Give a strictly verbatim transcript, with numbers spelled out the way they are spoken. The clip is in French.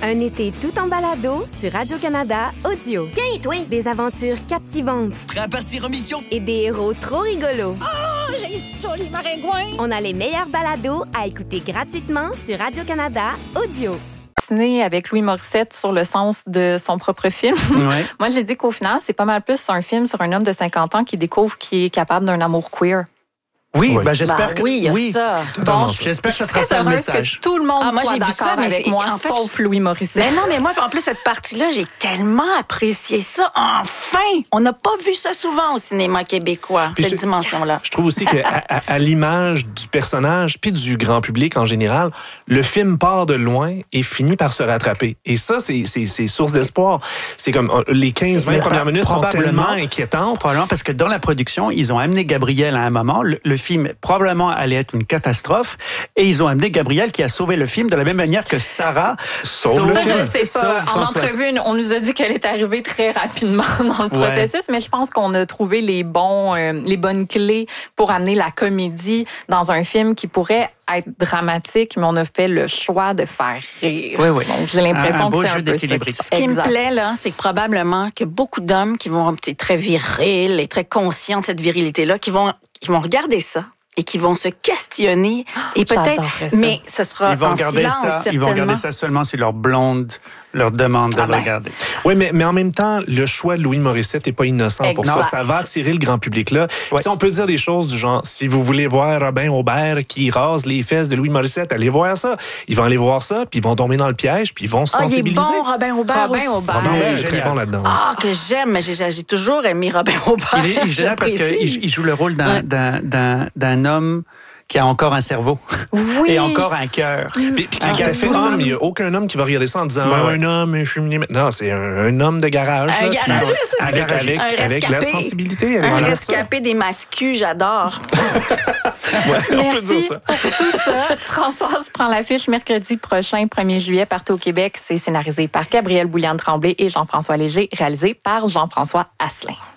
Un été tout en balado sur Radio-Canada Audio. Tiens, toi! Des aventures captivantes. Prêt à partir en mission? Et des héros trop rigolos. Oh, j'ai ça, les maringouins! On a les meilleurs balados à écouter gratuitement sur Radio-Canada Audio. Avec Louis Morissette sur le sens de son propre film. Ouais. Moi, j'ai dit qu'au final, c'est pas mal plus un film sur un homme de cinquante ans qui découvre qu'il est capable d'un amour queer. Oui, Oui. ben j'espère Ben que oui, il y a oui. ça. Bon, J'espère que ça je sera suis ça très le heureuse message. que tout le monde Ah, moi, soit j'ai vu d'accord ça, mais avec c'est- moi, en fait, sauf Louis Morissette. Mais non, mais moi, en plus, cette partie-là, j'ai tellement apprécié ça. Enfin! On n'a pas vu ça souvent au cinéma québécois, Puis cette je- dimension-là. Je trouve aussi qu'à à, à l'image du personnage puis du grand public en général, le film part de loin et finit par se rattraper. Et ça, c'est, c'est, c'est source d'espoir. C'est comme euh, les quinze vingt Mais premières minutes sont probablement- tellement inquiétantes. Probablement parce que dans la production, ils ont amené Gabriel à un moment. Le, le film probablement allait être une catastrophe. Et ils ont amené Gabriel qui a sauvé le film de la même manière que Sarah Sauve le Ça, film. je ne sais Sauve pas. En François. entrevue, on nous a dit qu'elle est arrivée très rapidement dans le Ouais. processus, mais je pense qu'on a trouvé les bons, euh, les bonnes clés pour amener la comédie dans un film qui pourrait être dramatique, mais on a fait le choix de faire rire. Oui, oui. Donc, j'ai l'impression Un- un beau que c'est jeu un peu ça. d'équilibriste. Ce qui me Exact. plaît, là, c'est que probablement que beaucoup d'hommes qui vont être très virils et très conscients de cette virilité-là, qui vont, qui vont regarder ça et qui vont se questionner et peut-être, J'adorerais ça. mais ce sera Ils vont en regarder silence, ça. Ils vont certainement. regarder ça seulement si leur blonde leur demande de Ah le ben. regarder. Oui, mais, mais en même temps, le choix de Louis Morissette n'est pas innocent pour ça. Exact. Ça va attirer le grand public-là. Ouais. Tu sais, on peut dire des choses du genre, si vous voulez voir Robin Aubert qui rase les fesses de Louis Morissette, allez voir ça. Ils vont aller voir ça, puis ils vont tomber dans le piège, puis ils vont se Ah, il est sensibiliser. bon, Robin Aubert Robin aussi. Aubert. Robin Aubert est Génial. très bon là-dedans. Ah, que j'aime, mais j'ai, j'ai toujours aimé Robin Aubert. Il est, il est génial parce J'apprécie. qu'il il joue le rôle d'un, Ouais. d'un, d'un, d'un homme qui a encore un cerveau Oui. et encore un cœur. Puis, puis qui Un tout à fait gars- ça, mais il n'y a aucun homme qui va regarder ça en disant Ben ah, ouais. un homme, je suis miné. Non, c'est un, un homme de garage. Un là, qui- garagiste, c'est avec, ça. avec, Un avec la rescapé. sensibilité. Avec Un la- rescapé des mascus, j'adore. Ouais, on peut dire Merci ça. pour tout ça. Françoise prend l'affiche mercredi prochain, premier juillet, partout au Québec. C'est scénarisé par Gabrielle Bouliane-Tremblay et Jean-François Léger, réalisé par Jean-François Asselin.